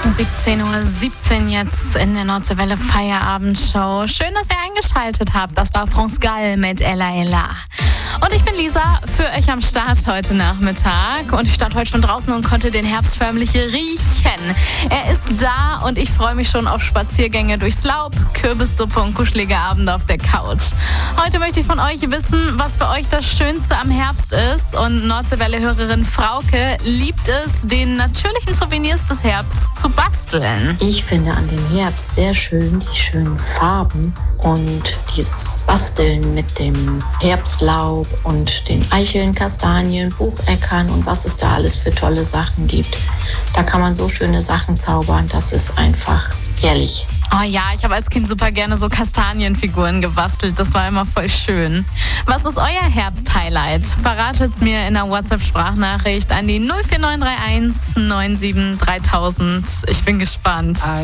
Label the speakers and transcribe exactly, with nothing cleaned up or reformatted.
Speaker 1: siebzehn Uhr siebzehn jetzt in der Nordseewelle Feierabendshow. Schön, dass ihr eingeschaltet habt. Das war France Gall mit Ella Ella. Und ich bin Lisa, für euch am Start heute Nachmittag. Und ich stand heute schon draußen und konnte den Herbst förmlich riechen. Er ist da und ich freue mich schon auf Spaziergänge durchs Laub, Kürbissuppe und kuschelige Abende auf der Couch. Heute möchte ich von euch wissen, was für euch das Schönste am Herbst ist. Und Nordseewelle-Hörerin Frauke liebt es, den natürlichen Souvenirs des Herbsts zu basteln.
Speaker 2: Ich finde an dem Herbst sehr schön die schönen Farben und dieses Basteln mit dem Herbstlaub und den Eicheln, Kastanien, Bucheckern und was es da alles für tolle Sachen gibt. Da kann man so schöne Sachen zaubern, das ist einfach herrlich.
Speaker 1: Oh ja, ich habe als Kind super gerne so Kastanienfiguren gebastelt. Das war immer voll schön. Was ist euer Herbst-Highlight? Verratet's mir in einer WhatsApp-Sprachnachricht an die null vier neun drei eins neun sieben dreitausend. Ich bin gespannt.